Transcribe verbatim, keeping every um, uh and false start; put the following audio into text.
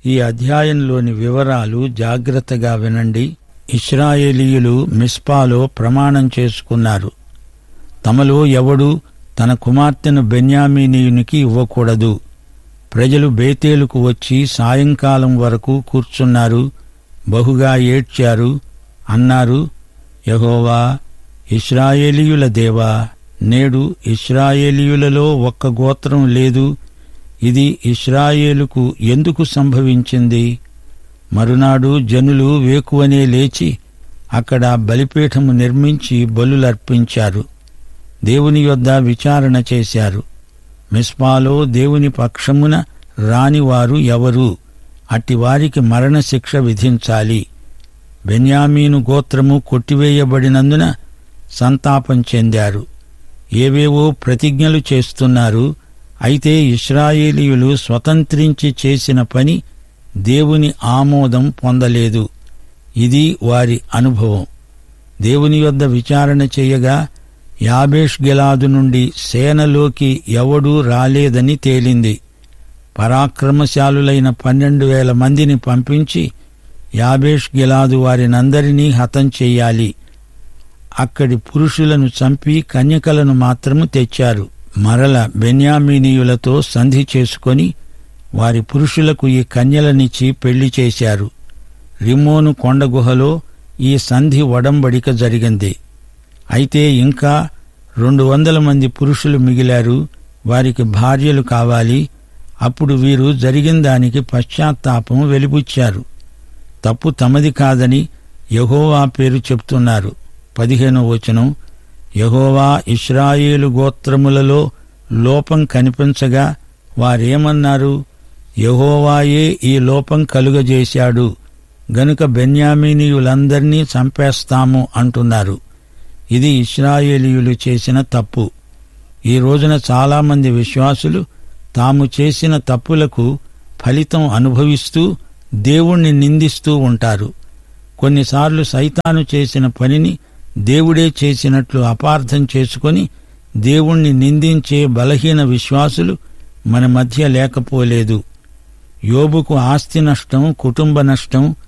ఈ అధ్యాయంలోని వివరాలు జాగ్రత్తగా వినండి. ఇశ్రాయేలీయులు మిస్పాలో ప్రమాణం చేసుకున్నారు. తమలో ఎవడూ తన కుమార్తెను బెన్యామీనీయునికి ఇవ్వకూడదు. ప్రజలు బేతేలుకు వచ్చి సాయంకాలం వరకు కూర్చున్నారు. బహుగా ఏడ్చారు. అన్నారు, యెహోవా, ఇశ్రాయేలీయుల దేవా, నేడు ఇశ్రాయేలీయులలో ఒక్క గోత్రం లేదు. ఇది ఇశ్రాయేలుకు ఎందుకు సంభవించింది? మరునాడు జనులు వేకువనే లేచి అక్కడ బలిపీఠము నిర్మించి బలులర్పించారు. దేవుని యొద్ద విచారణ చేశారు. మిస్పాలో దేవుని పక్షమున రానివారు ఎవరు? అట్టివారికి మరణశిక్ష విధించాలి. బెన్యామీను గోత్రము కొట్టివేయబడినందున సంతాపం చెందారు. ఏవేవో ప్రతిజ్ఞలు చేస్తున్నారు. అయితే ఇశ్రాయేలీయులు స్వతంత్రించి చేసిన పని దేవుని ఆమోదం పొందలేదు. ఇది వారి అనుభవం. దేవుని యొద్ద విచారణ చేయగా యాబేష్ గిలాదు నుండి సేనలోకి ఎవడూ రాలేదని తేలింది. పరాక్రమశాలులైన పన్నెండు వేల మందిని పంపించి యాబేష్ గిలాదు వారినందరినీ హతం చెయ్యాలి. అక్కడి పురుషులను చంపి కన్యకలను మాత్రము తెచ్చారు. మరల బెన్యామీనీయులతో సంధి చేసుకొని వారి పురుషులకు ఈ కన్యలనిచ్చి పెళ్లి చేశారు. రిమ్మోను కొండ గుహలో ఈ సంధి ఒడంబడిక జరిగింది. అయితే ఇంకా రెండు వందల మంది పురుషులు మిగిలారు. వారికి భార్యలు కావాలి. అప్పుడు వీరు జరిగిన దానికి పశ్చాత్తాపం వెలిబుచ్చారు. తప్పు తమది కాదని యెహోవా పేరు చెప్తున్నారు. పదిహేనో వచనం, యెహోవా ఇశ్రాయేలు గోత్రములలో లోపం కనిపించగా వారేమన్నారు? యెహోవాయే ఈ లోపం కలుగజేశాడు గనుక బెన్యామీనీయులందర్నీ చంపేస్తాము అంటున్నారు. ఇది ఇశ్రాయేలీయులు చేసిన తప్పు. ఈ రోజున చాలామంది విశ్వాసులు తాము చేసిన తప్పులకు ఫలితం అనుభవిస్తూ దేవుణ్ణి నిందిస్తూ ఉంటారు. కొన్నిసార్లు సైతాను చేసిన పనిని దేవుడే చేసినట్లు అపార్థం చేసుకొని దేవుణ్ణి నిందించే బలహీన విశ్వాసులు మన మధ్య లేకపోలేదు. యోబుకు ఆస్తి నష్టం, కుటుంబ నష్టం,